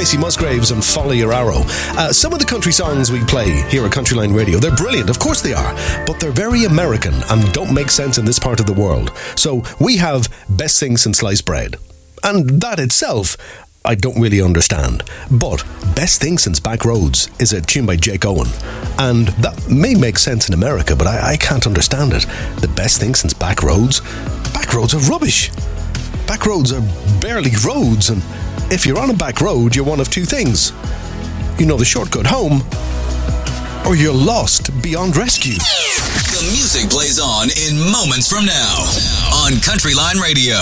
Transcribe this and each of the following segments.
Casey Musgraves and Follow Your Arrow. Some of the country songs we play here at Countryline Radio, they're brilliant, of course they are, but they're very American and don't make sense in this part of the world. So we have Best Thing Since Sliced Bread. And that itself, I don't really understand. But Best Thing Since Back Roads is a tune by Jake Owen. And that may make sense in America, but I can't understand it. The best thing since Back Roads? Back roads are rubbish. Back roads are barely roads, and if you're on a back road, you're one of two things. You know the shortcut home, or you're lost beyond rescue. The music plays on in moments from now on Countryline Radio.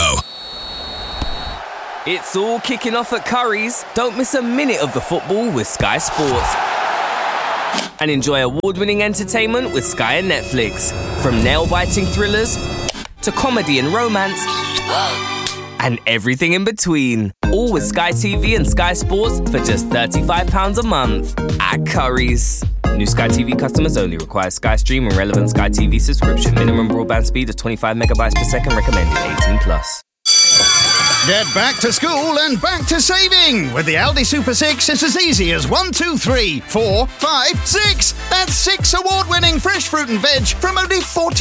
It's all kicking off at Curry's. Don't miss a minute of the football with Sky Sports. And enjoy award-winning entertainment with Sky and Netflix. From nail-biting thrillers to comedy and romance and everything in between. All with Sky TV and Sky Sports for just £35 a month at Curry's. New Sky TV customers only. Require Sky Stream and relevant Sky TV subscription. Minimum broadband speed of 25 megabytes per second. Recommended 18+. Get back to school and back to saving. With the Aldi Super 6, it's as easy as 1, 2, 3, 4, 5, 6. That's 6 award-winning fresh fruit and veg from only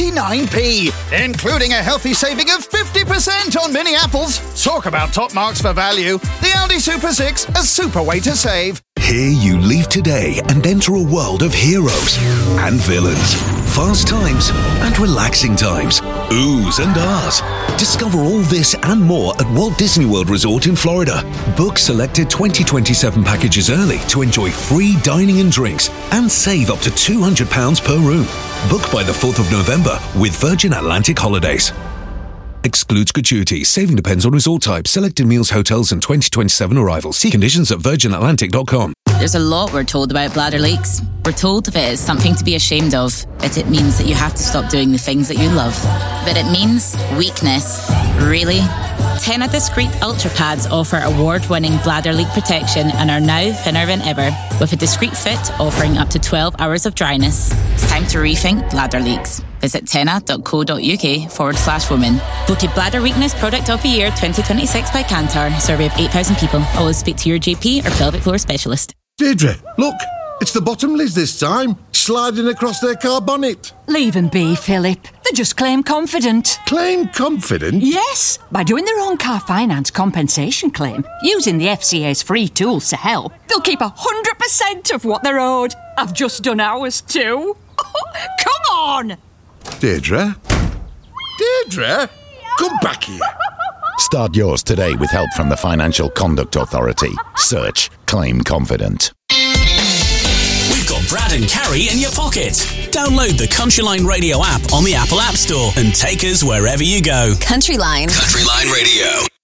49p, including a healthy saving of 50% on mini apples. Talk about top marks for value. The Aldi Super 6, a super way to save. Here you leave today and enter a world of heroes and villains, fast times and relaxing times, oohs and ahs. Discover all this and more at Walt Disney World Resort in Florida. Book selected 2027 packages early to enjoy free dining and drinks and save up to £200 per room. Book by the 4th of November with Virgin Atlantic Holidays. Excludes gratuity. Saving depends on resort type, selected meals, hotels and 2027 arrivals. See conditions at virginatlantic.com. There's a lot we're told about bladder leaks. We're told that it's something to be ashamed of, that it means that you have to stop doing the things that you love. But it means weakness. Really? Tena Discreet Ultra Pads offer award-winning bladder leak protection and are now thinner than ever, with a discreet fit offering up to 12 hours of dryness. It's time to rethink bladder leaks. Visit tena.co.uk/women. Voted Bladder Weakness Product of the Year 2026 by Kantar. Survey of 8,000 people. Always speak to your GP or pelvic floor specialist. Deirdre, look, it's the Bottomleys this time, sliding across their car bonnet. Leave them be, Philip. They're just claim confident. Claim confident? Yes, by doing their own car finance compensation claim, using the FCA's free tools to help, they'll keep 100% of what they're owed. I've just done ours too. Come on! Deirdre? Deirdre? Come back here. Start yours today with help from the Financial Conduct Authority. Search Claim Confident. We've got Brad and Carrie in your pocket. Download the Countryline Radio app on the Apple App Store and take us wherever you go. Countryline. Countryline Radio.